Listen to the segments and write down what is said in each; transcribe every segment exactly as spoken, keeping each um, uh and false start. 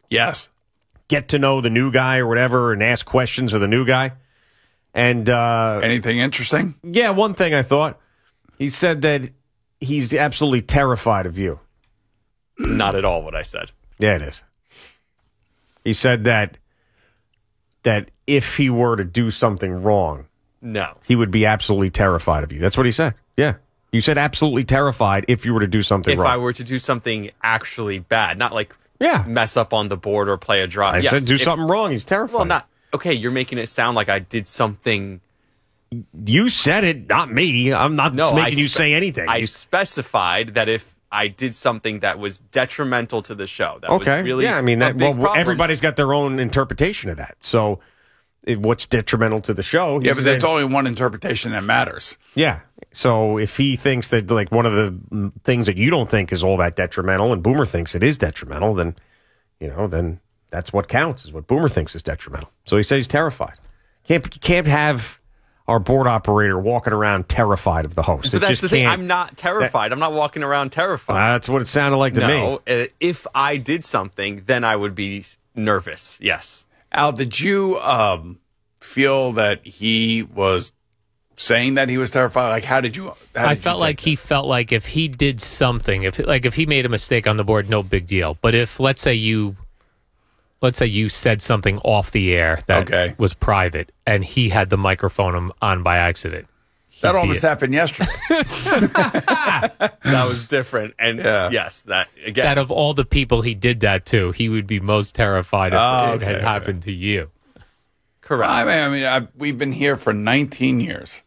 Yes. Get to know the new guy or whatever and ask questions of the new guy. And uh, anything interesting? Yeah, one thing I thought. He said that he's absolutely terrified of you. Not at all what I said. Yeah, it is. He said that that if he were to do something wrong, no, he would be absolutely terrified of you. That's what he said. Yeah. You said absolutely terrified if you were to do something if wrong. If I were to do something actually bad, not like yeah. mess up on the board or play a draw. I yes, said do if, something wrong. He's terrified. Well, not okay. You're making it sound like I did something. You said it, not me. I'm not no, making I you spe- say anything. I you... specified that if I did something that was detrimental to the show, that okay. was really yeah. I mean, that, well, problem. everybody's got their own interpretation of that. So, if, what's detrimental to the show? Yeah, but there's only one interpretation that matters. Yeah. So if he thinks that like one of the things that you don't think is all that detrimental, and Boomer thinks it is detrimental, then you know, then that's what counts. Is what Boomer thinks is detrimental. So he says he's terrified. Can't can't have our board operator walking around terrified of the host. So it that's just the thing. can't- I'm not terrified. That- I'm not walking around terrified. Uh, that's what it sounded like to me. No, uh, if I did something, then I would be nervous. Yes. Al, did you um, feel that he was saying that he was terrified? Like, how did you? How did I felt you like take he that? felt like if he did something, if like if he made a mistake on the board, no big deal. But if let's say you, let's say you said something off the air that Okay. was private, and he had the microphone on by accident. That he'd be almost it. happened yesterday. That was different. And Yeah. yes, that again. That of all the people he did that to, he would be most terrified if Oh, it okay, had okay. happened to you. correct. I mean, I mean I, we've been here for nineteen years,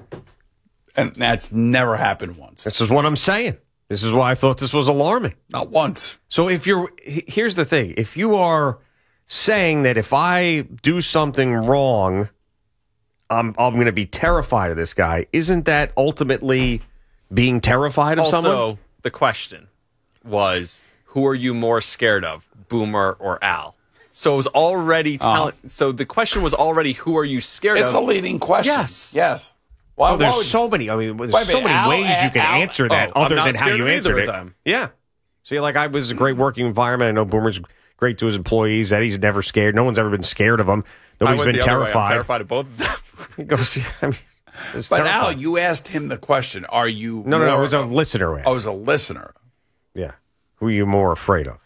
and that's never happened once. This is what I'm saying. This is why I thought this was alarming. Not once. So if you're, he- here's the thing. If you are saying that if I do something wrong, I'm, I'm going to be terrified of this guy, isn't that ultimately being terrified of also, someone? the question was, who are you more scared of, Boomer or Al? So it was already telling. So the question was already, who are you scared It's of? a leading question. Yes. Yes. Why, Oh, there's why would- so many. I mean, there's Wait a so minute, many Al- ways you can Al- answer that Oh, I'm other not than how scared you of answered either it. of them. Yeah. See, like I was a great working environment. I know Boomer's great to his employees. Eddie's never scared. No one's ever been scared of him. I Nobody's went been the other way. I'm terrified. terrified of both of them. He goes, I mean, it's But terrifying. Al, you asked him the question. Are you no, no, no. more- It was a listener. who asked. I was a listener. Yeah. Who are you more afraid of?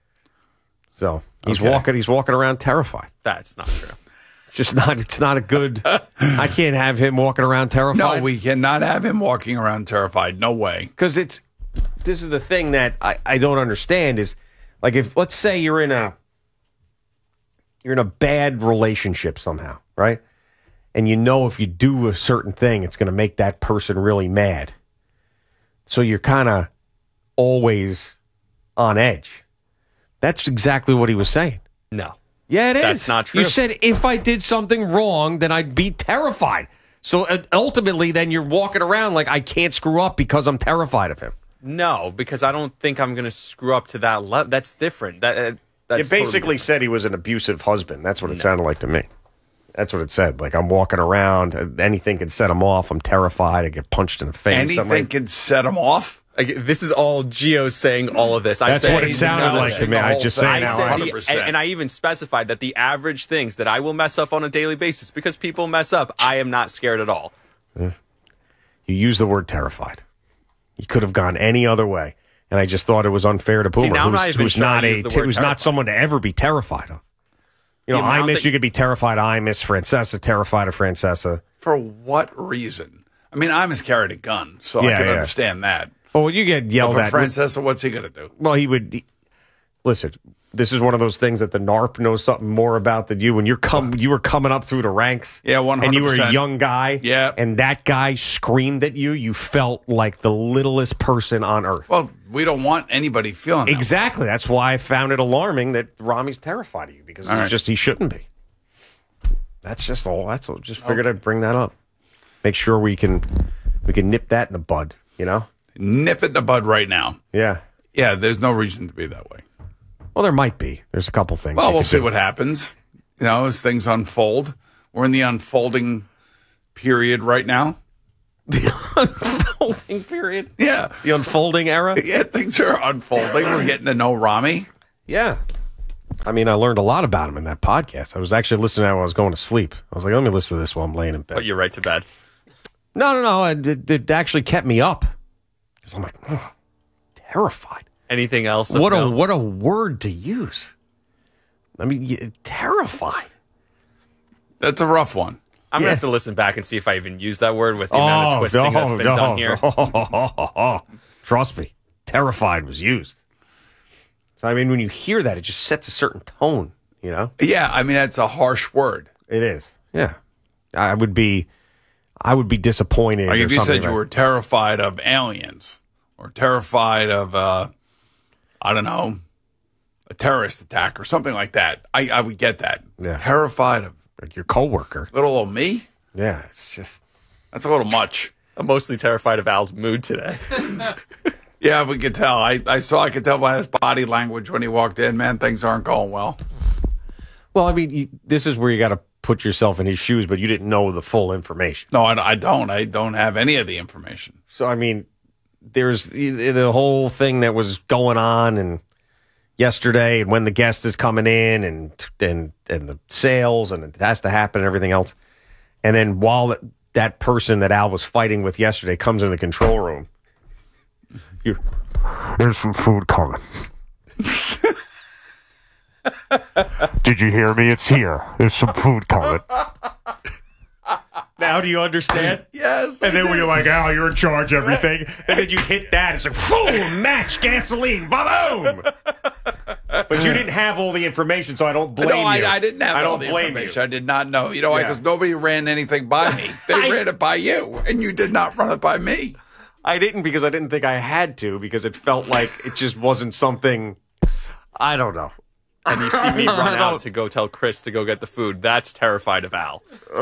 So he's Okay. walking. He's walking around terrified. That's not true. Just not. It's not a good. I can't have him walking around terrified. No, we cannot have him walking around terrified. No way. because it's. This is the thing that I, I don't understand is like if let's say you're in a. You're in a bad relationship somehow, right? And you know if you do a certain thing, it's going to make that person really mad. So you're kind of always on edge. That's exactly what he was saying. No. Yeah, it is. That's not true. You said if I did something wrong, then I'd be terrified. So uh, ultimately, then you're walking around like I can't screw up because I'm terrified of him. No, because I don't think I'm going to screw up to that level. That's different. That uh, that's It basically totally said he was an abusive husband. That's what it sounded like to me. That's what it said. Like I'm walking around, uh, anything can set him off. I'm terrified. I get punched in the face. Anything something like- can set him off. Like, this is all Gio saying all of this. I That's said, what it sounded no, like to it's me. the I whole just thing. say I now. said I- the- and, and I even specified that the average things that I will mess up on a daily basis because people mess up, I am not scared at all. You used the word terrified. You could have gone any other way. And I just thought it was unfair to Boomer, now I'm who's, not even who's sure not I a used the t- word who's not terrified. someone to ever be terrified of. You know, The I amount miss that- you could be terrified. I miss Francesa, terrified of Francesa. For what reason? I mean, I'm carried a gun, so I Yeah, can yeah. understand that. Well, you get yelled But at. Francesa, what's he going to do? Well, he would he- listen. This is one of those things that the N A R P knows something more about than you. When you're come, you were coming up through the ranks, Yeah, one and hundred you were a percent. young guy, Yeah. and that guy screamed at you. You felt like the littlest person on earth. Well, we don't want anybody feeling that. Exactly. That's why I found it alarming that Rami's terrified of you because All it's right. just he shouldn't be. That's just all. That's all. Just figured I'd bring that up. Make sure we can we can nip that in the bud. You know? Nip it in the bud right now. Yeah. Yeah, there's no reason to be that way. Well, there might be. There's a couple things. Well, you we'll could see do. what happens. You know, as things unfold. We're in the unfolding period right now. unfolding period. Yeah. The unfolding era. Yeah, things are unfolding. We're getting to know Rami. Yeah. I mean, I learned a lot about him in that podcast. I was actually listening to it when I was going to sleep. I was like, let me listen to this while I'm laying in bed. Put you right to bed. No, no, no. It, it, it actually kept me up. Because I'm like, oh, terrified. Anything else? of What a note? what a word to use. I mean, y- terrified. That's a rough one. I'm Yeah. gonna have to listen back and see if I even use that word with the amount of twisting that's been done here. Trust me, terrified was used. So I mean, when you hear that, it just sets a certain tone. You know, Yeah, I mean, that's a harsh word. it is. Yeah, I would be, I would be disappointed. Like or if you something said you like- were terrified of aliens or terrified of, uh, I don't know, a terrorist attack or something like that, I, I would get that. Yeah. Terrified of like your coworker. little old me? Yeah, it's just. That's a little much. I'm mostly terrified of Al's mood today. Yeah, we could tell. I, I saw, I could tell by his body language when he walked in, man, things aren't going well. Well, I mean, you, this is where you got to put yourself in his shoes, but you didn't know the full information. No, I, I don't. I don't have any of the information. So, I mean, there's the, the whole thing that was going on and yesterday and when the guest is coming in and and and the sales and it has to happen and everything else. And then while that, that person that Al was fighting with yesterday comes in the control room, you, there's some food coming. Did you hear me? It's here. There's some food coming. Now do you understand? Yes. And then when you're like, Al, you're in charge of everything, and then you hit that, it's like, boom, match, gasoline, ba-boom. But you didn't have all the information, so I don't blame no, you. I, I didn't have I all don't the blame information. you. I did not know. You know why? Yeah. Because nobody ran anything by me. They I- ran it by you, and you did not run it by me. I didn't because I didn't think I had to, because it felt like it just wasn't something, I don't know. And you see me run I out don't- to go tell Chris to go get the food. That's terrified of Al.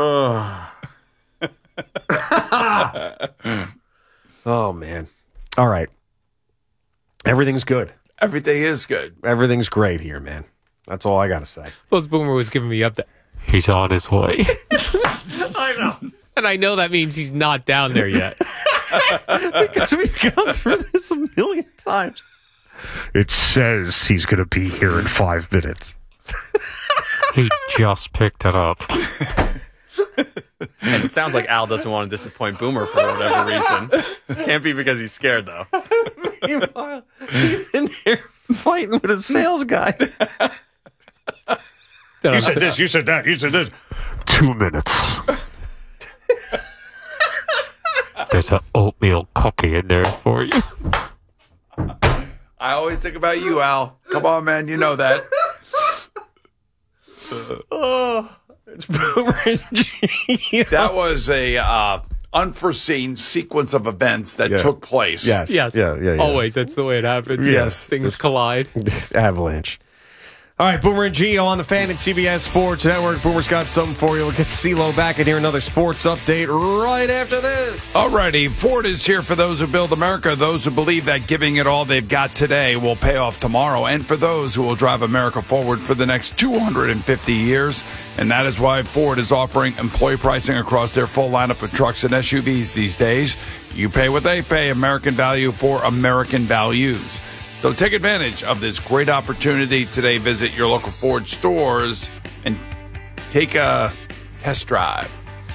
Oh, man. All right. Everything's good. Everything is good. Everything's great here, man. That's all I got to say. Plus, Boomer was giving me up there. He's on his way. I know. And I know that means he's not down there yet. Because we've gone through this a million times. It says he's going to be here in five minutes. He just picked it up. And it sounds like Al doesn't want to disappoint Boomer for whatever reason. Can't be because he's scared, though. Meanwhile, he's in here fighting with a sales guy. You said this, you said that, you said this. Two minutes. There's an oatmeal cookie in there for you. I always think about you, Al. Come on, man. You know that. Oh, it's Boomer and Gio. That was a uh, unforeseen sequence of events that Yeah. took place. Yes. Yes. Yeah, yeah, yeah. Always. That's the way it happens. Yes. Things collide. Avalanche. All right, Boomer and Gio on the Fan and C B S Sports Network. Boomer's got something for you. We'll get CeeLo back and hear another sports update right after this. Alrighty, Ford is here for those who build America, those who believe that giving it all they've got today will pay off tomorrow, and for those who will drive America forward for the next two hundred fifty years. And that is why Ford is offering employee pricing across their full lineup of trucks and S U Vs these days. You pay what they pay, American value for American values. So take advantage of this great opportunity today. Visit your local Ford stores and take a test drive.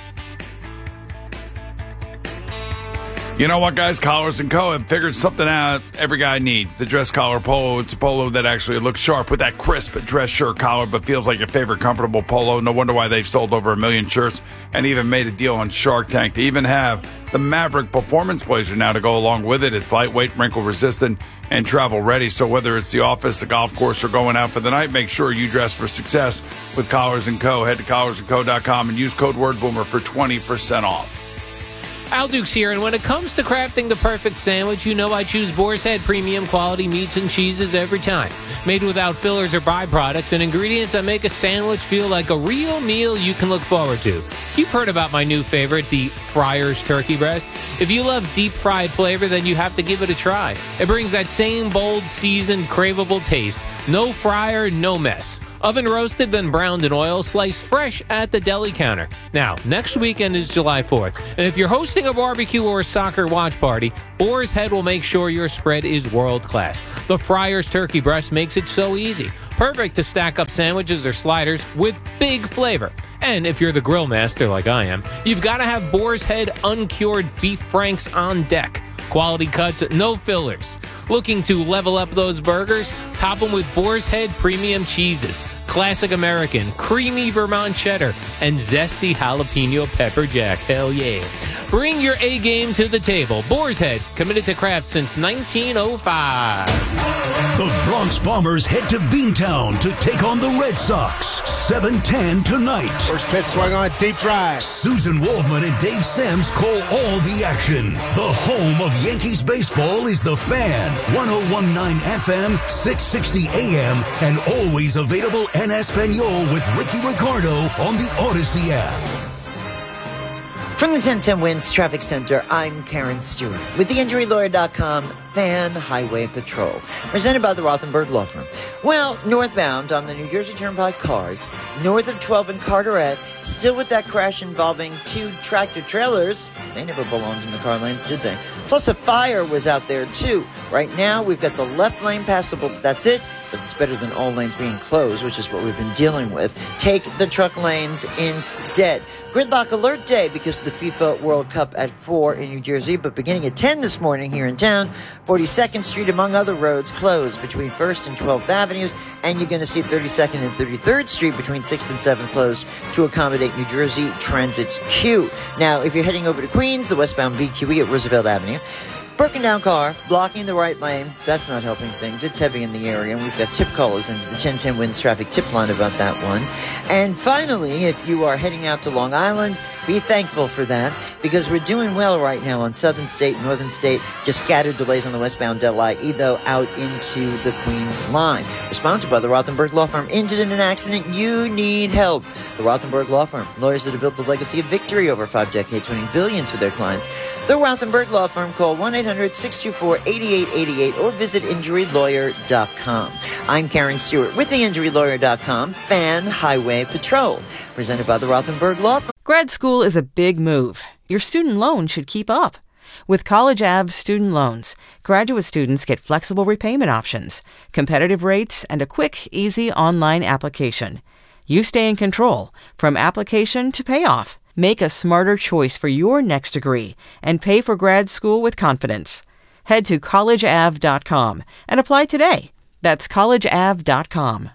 You know what, guys? Collars and Co. have figured something out every guy needs. The dress collar polo. It's a polo that actually looks sharp with that crisp dress shirt collar, but feels like your favorite comfortable polo. No wonder why they've sold over a million shirts and even made a deal on Shark Tank. They even have the Maverick Performance Blazer now to go along with it. It's lightweight, wrinkle resistant, and travel ready. So whether it's the office, the golf course, or going out for the night, make sure you dress for success with Collars and Co. Head to collars and co dot com and use code word boomer for twenty percent off. Al Dukes here, and when it comes to crafting the perfect sandwich, you know I choose Boar's Head premium quality meats and cheeses every time. Made without fillers or byproducts and ingredients that make a sandwich feel like a real meal you can look forward to. You've heard about my new favorite, the Friar's Turkey Breast. If you love deep fried flavor, then you have to give it a try. It brings that same bold, seasoned, craveable taste. No fryer, no mess. Oven roasted, then browned in oil, sliced fresh at the deli counter. Now, next weekend is July fourth, and if you're hosting a barbecue or a soccer watch party, Boar's Head will make sure your spread is world class. The Friar's Turkey Breast makes it so easy. perfect to stack up sandwiches or sliders with big flavor. And if you're the grill master like I am, you've got to have Boar's Head uncured beef franks on deck. Quality cuts, no fillers. Looking to level up those burgers? Top them with Boar's Head premium cheeses. Classic American, creamy Vermont cheddar, and zesty jalapeno pepper jack. Hell yeah. Bring your A game to the table. Boar's Head, committed to craft since nineteen oh five. The Bronx Bombers head to Beantown to take on the Red Sox. seven ten tonight. First pitch swung on, deep drive. Susan Waldman and Dave Sims call all the action. The home of Yankees baseball is The Fan. one oh one point nine F M, six sixty A M, and always available en Espanol with Ricky Ricardo on the Odyssey app. From the ten ten Wins Traffic Center, I'm Karen Stewart with the injury lawyer dot com Fan Highway Patrol, presented by the Rothenberg Law Firm. Well, northbound on the New Jersey Turnpike cars, north of twelve and Carteret, still with that crash involving two tractor trailers. They never belonged in the car lanes, did they? Plus a fire was out there too. Right now, we've got the left lane passable, but that's it. But it's better than all lanes being closed, which is what we've been dealing with. Take the truck lanes instead. Gridlock alert day because of the FIFA World Cup at four in New Jersey, but beginning at ten this morning here in town, forty-second Street, among other roads, closed between first and twelfth Avenues, and you're going to see thirty-second and thirty-third Street between sixth and seventh closed to accommodate New Jersey Transit's queue. Now, if you're heading over to Queens, the westbound B Q E at Roosevelt Avenue, broken down car, blocking the right lane. That's not helping things. It's heavy in the area, and we've got tip callers into the ten ten Wins traffic tip line about that one. And finally, if you are heading out to Long Island, be thankful for that, because we're doing well right now on Southern State, Northern State, just scattered delays on the westbound Del I, though, out into the Queens line. We're sponsored by the Rothenberg Law Firm. Injured in an accident, you need help. The Rothenberg Law Firm, lawyers that have built a legacy of victory over five decades, winning billions for their clients. The Rothenberg Law Firm, call one eight hundred six two four eight eight eight eight or visit injury lawyer dot com. I'm Karen Stewart with the injury lawyer dot com Fan Highway Patrol, presented by the Rothenberg Law Firm. Grad school is a big move. Your student loan should keep up. With College Ave student loans, graduate students get flexible repayment options, competitive rates, and a quick, easy online application. You stay in control from application to payoff. Make a smarter choice for your next degree and pay for grad school with confidence. Head to college ave dot com and apply today. That's college ave dot com.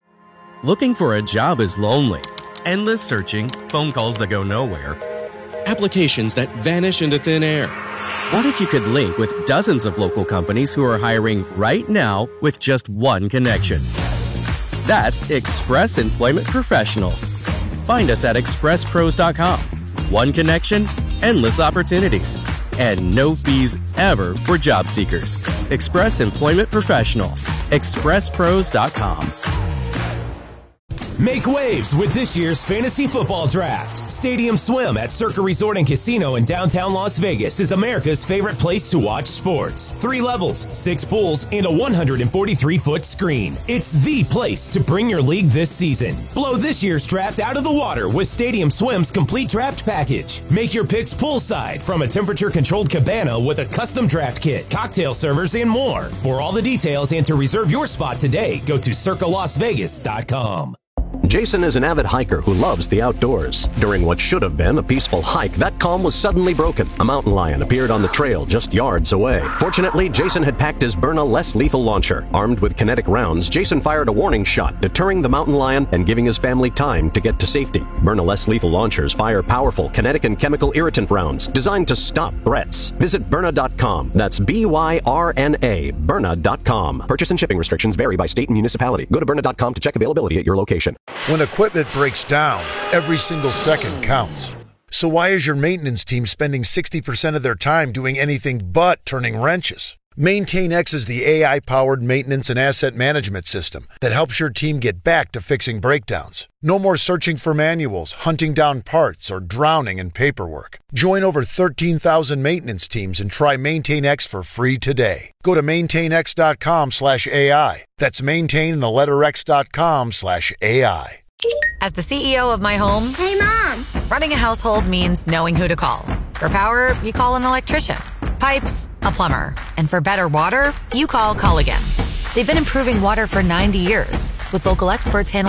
Looking for a job is lonely. Endless searching, phone calls that go nowhere, applications that vanish into thin air. What if you could link with dozens of local companies who are hiring right now with just one connection? That's Express Employment Professionals. Find us at express pros dot com. One connection, endless opportunities, and no fees ever for job seekers. Express Employment Professionals. express pros dot com. Make waves with this year's fantasy football draft. Stadium Swim at Circa Resort and Casino in downtown Las Vegas is America's favorite place to watch sports. Three levels, six pools, and a one hundred forty-three foot screen. It's the place to bring your league this season. Blow this year's draft out of the water with Stadium Swim's complete draft package. Make your picks poolside from a temperature-controlled cabana with a custom draft kit, cocktail servers, and more. For all the details and to reserve your spot today, go to circa las vegas dot com. Jason is an avid hiker who loves the outdoors. During what should have been a peaceful hike, that calm was suddenly broken. A mountain lion appeared on the trail just yards away. Fortunately, Jason had packed his Byrna less lethal launcher. Armed with kinetic rounds, Jason fired a warning shot, deterring the mountain lion and giving his family time to get to safety. Byrna less lethal launchers fire powerful kinetic and chemical irritant rounds designed to stop threats. Visit Byrna dot com. That's B Y R N A, Byrna dot com. Purchase and shipping restrictions vary by state and municipality. Go to Byrna dot com to check availability at your location. When equipment breaks down, every single second counts. So why is your maintenance team spending sixty percent of their time doing anything but turning wrenches? MaintainX is the A I-powered maintenance and asset management system that helps your team get back to fixing breakdowns. No more searching for manuals, hunting down parts, or drowning in paperwork. Join over thirteen thousand maintenance teams and try MaintainX for free today. Go to maintainx dot com slash A I. That's maintain the letter X dot com slash A I. As the C E O of my home, hey Mom, running a household means knowing who to call. For power, you call an electrician. Pipes, a plumber. And for better water, you call Culligan. They've been improving water for ninety years, with local experts handling